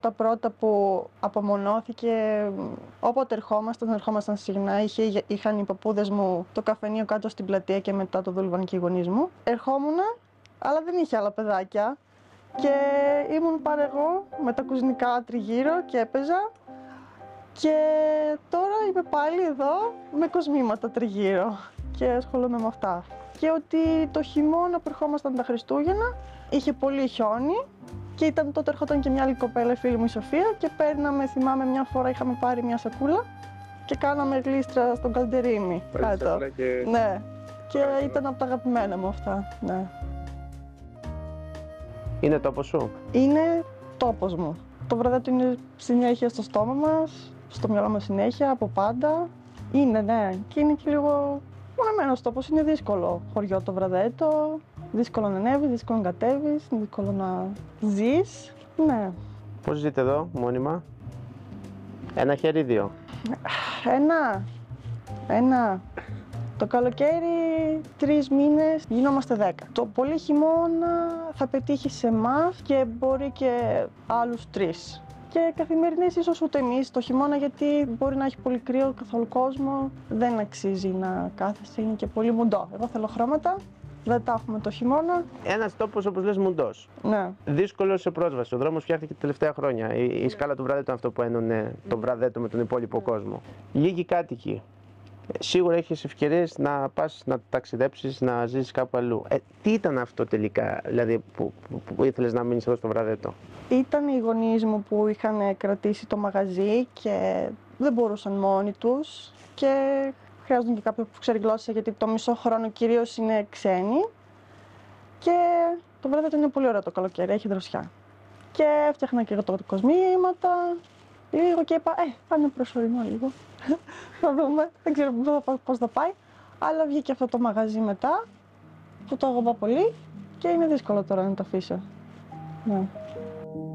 Τα πρώτα που απομονώθηκε, όποτε ερχόμασταν συχνά, είχαν οι παππούδες μου το καφενείο κάτω στην πλατεία και μετά το δούλευαν και οι γονείς μου. Ερχόμουνα, αλλά δεν είχε άλλα παιδάκια και ήμουν πάρα εγώ με τα κουζινικά τριγύρω και έπαιζα. Και τώρα είμαι πάλι εδώ με κοσμήματα τριγύρω και ασχολούμαι με αυτά. Και ότι το χειμώνα που ερχόμασταν τα Χριστούγεννα είχε πολύ χιόνι και τότε ερχόταν και μια άλλη κοπέλα, φίλη μου η Σοφία, και παίρναμε, θυμάμαι μια φορά είχαμε πάρει μια σακούλα και κάναμε γλίστρα στον καλντερίμι κάτω. Και... Ναι, και ήταν από τα αγαπημένα μου αυτά, ναι. Είναι τόπος σου? Είναι τόπος μου. Το βραδέτο είναι συνέχεια στο στόμα μας, στο μυαλό μας συνέχεια, από πάντα. Είναι, ναι, και είναι και λίγο μοναμένος τόπος, είναι δύσκολο χωριό το βραδέτο. Δύσκολο να ανέβεις, δύσκολο να κατέβεις, δύσκολο να ζεις, ναι. Πώς ζείτε εδώ, μόνιμα? Ένα χέρι, δύο? Ένα. Το καλοκαίρι 3 μήνες γινόμαστε 10. Το πολύ χειμώνα θα πετύχει σε εμάς και μπορεί και άλλους 3. Και καθημερινές ίσως ούτε εμείς το χειμώνα, γιατί μπορεί να έχει πολύ κρύο, καθόλου κόσμο. Δεν αξίζει να κάθεσαι, είναι και πολύ μουντό. Εγώ θέλω χρώματα, δεν τα έχουμε το χειμώνα. Ένας τόπος, όπως λες, μουντός. Ναι. Δύσκολο σε πρόσβαση. Ο δρόμος φτιάχτηκε τα τελευταία χρόνια. Η σκάλα του βραδέτου είναι αυτό που ένωνε το βραδέτο με τον υπόλοιπο κόσμο. Λίγοι κάτοικοι. Σίγουρα έχεις ευκαιρίες να πας να ταξιδέψεις, να ζήσεις κάπου αλλού. Τι ήταν αυτό τελικά, δηλαδή, που ήθελες να μείνεις εδώ στο βραδέτο? Ήταν οι γονείς μου που είχαν κρατήσει το μαγαζί και δεν μπορούσαν μόνοι τους και χρειάζονταν και κάποιον που ξέρει γλώσσα, γιατί το μισό χρόνο κυρίως είναι ξένοι. Και το βράδυ είναι πολύ ωραίο το καλοκαίρι, έχει δροσιά. Και έφτιαχνα και εγώ το κοσμήματα, λίγο και είπα, πάμε προσωρινό λίγο, θα δούμε, δεν ξέρω πώς θα πάει. Αλλά βγήκε αυτό το μαγαζί μετά, που το αγαπάω πολύ και είναι δύσκολο τώρα να το αφήσω. Ναι.